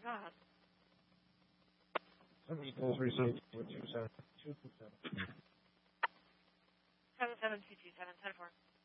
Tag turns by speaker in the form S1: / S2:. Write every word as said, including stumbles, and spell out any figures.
S1: God.
S2: Seven equals three seven two two seven two two seven.
S1: Seven seven two two seven ten four.